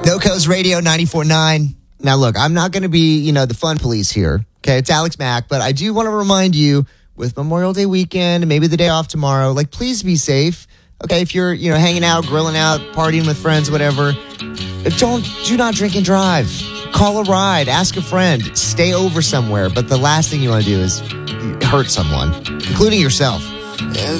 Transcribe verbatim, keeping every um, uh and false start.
No Coast Radio ninety-four point nine. Now, look, I'm not going to be, you know, the fun police here. Okay, it's Alex Mack, but I do want to remind you with Memorial Day weekend, maybe the day off tomorrow, like, please be safe. Okay, if you're, you know, hanging out, grilling out, partying with friends, whatever, don't, do not drink and drive. Call a ride, ask a friend, stay over somewhere. But the last thing you want to do is hurt someone, including yourself.